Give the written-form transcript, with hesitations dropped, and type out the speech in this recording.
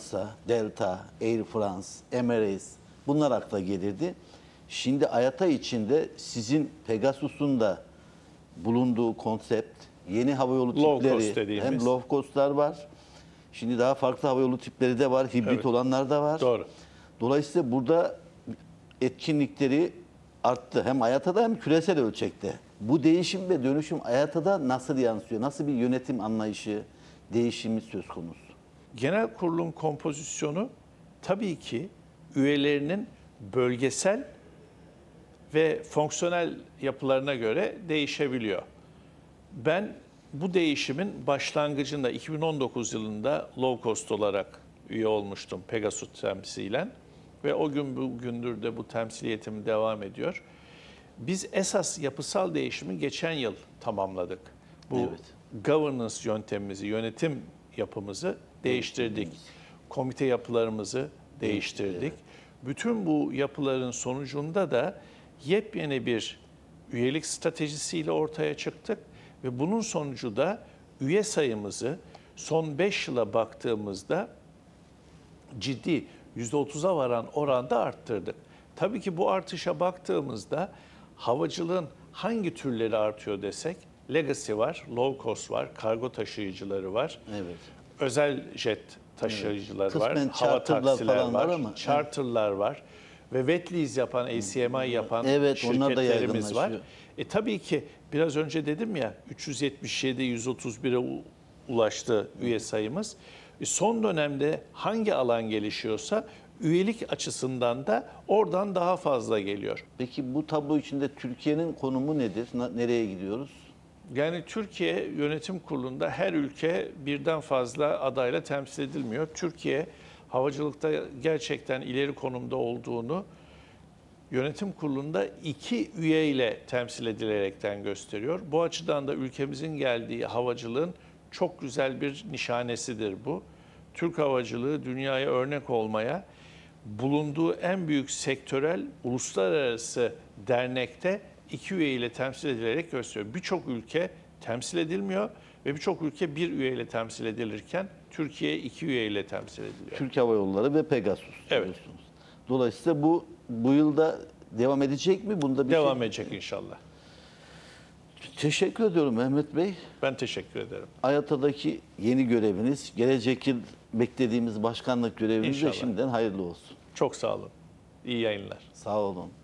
Lufthansa, Delta, Air France, Emirates bunlar akla gelirdi. Şimdi IATA içinde sizin Pegasus'un da bulunduğu konsept, yeni havayolu Low cost tipleri, dediğimiz. hem low cost'lar var. Şimdi daha farklı havayolu tipleri de var, hibrit Evet. olanlar da var. Doğru. Dolayısıyla burada etkinlikleri arttı. Hem IATA'da hem küresel ölçekte. Bu değişim ve dönüşüm IATA'da nasıl yansıyor? Nasıl bir yönetim anlayışı, değişimi söz konusu? Genel kurulun kompozisyonu tabii ki üyelerinin bölgesel ve fonksiyonel yapılarına göre değişebiliyor. Ben bu değişimin başlangıcında 2019 yılında low cost olarak üye olmuştum Pegasus temsilen ve o gün bugündür de bu temsiliyetim devam ediyor. Biz esas yapısal değişimi geçen yıl tamamladık. Bu Evet. governance yöntemimizi, yönetim yapımızı değiştirdik. Komite yapılarımızı değiştirdik. Bütün bu yapıların sonucunda da yepyeni bir üyelik stratejisiyle ortaya çıktık ve bunun sonucu da üye sayımızı son 5 yıla baktığımızda ciddi %30'a varan oranda arttırdık. Tabii ki bu artışa baktığımızda havacılığın hangi türleri artıyor desek, legacy var, low cost var, kargo taşıyıcıları var, Evet. özel jet taşıyıcıları Evet. var, Kısmen hava charterlar taksiler falan var var, ama, charterlar var ve wet lease yapan, ACMI yapan Evet, onlar da şirketlerimiz var. yaygınlaşıyor. Tabii ki biraz önce dedim ya 377, 131'e ulaştı üye sayımız. Son dönemde hangi alan gelişiyorsa üyelik açısından da oradan daha fazla geliyor. Peki bu tablo içinde Türkiye'nin konumu nedir? Nereye gidiyoruz? Yani Türkiye Yönetim Kurulu'nda her ülke birden fazla adayla temsil edilmiyor. Türkiye havacılıkta gerçekten ileri konumda olduğunu Yönetim Kurulu'nda 2 üyeyle temsil edilerekten gösteriyor. Bu açıdan da ülkemizin geldiği havacılığın çok güzel bir nişanesidir bu. Türk havacılığı dünyaya örnek olmaya, bulunduğu en büyük sektörel uluslararası dernekte 2 üyeyle temsil edilerek gösteriyor. Birçok ülke temsil edilmiyor ve birçok ülke 1 üyeyle temsil edilirken Türkiye 2 üyeyle temsil ediliyor. Türk Hava Yolları ve Pegasus Evet. diyorsunuz. Dolayısıyla bu yılda devam edecek mi? Bunda bir Devam edecek inşallah. Teşekkür ediyorum Mehmet Bey. Ben teşekkür ederim. IATA'daki yeni göreviniz, gelecek yıl beklediğimiz başkanlık göreviniz de İnşallah. şimdiden hayırlı olsun. Çok sağ olun. İyi yayınlar. Sağ olun.